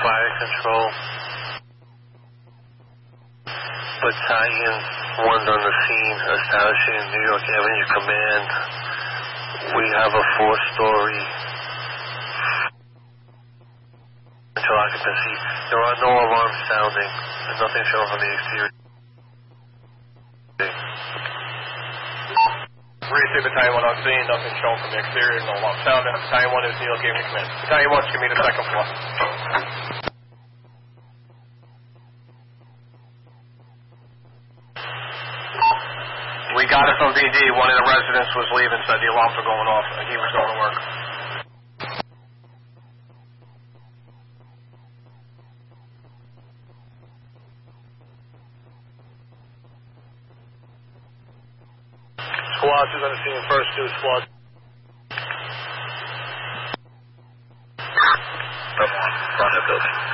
Fire Control. Battalion 1's on the scene, establishing New York Avenue Command. We have a 4-story central occupancy. There are no alarms sounding, and nothing shown from the exterior. Reese Battalion 1 on scene, nothing shown from the exterior, no alarm sounding. Battalion 1 is New York Avenue Command. Battalion 1, give me the second floor. We got it from BD. One of the residents was leaving, said the alarms were going off, and he was going to work. Squad 2's on the scene, first 2 squad. Front of building.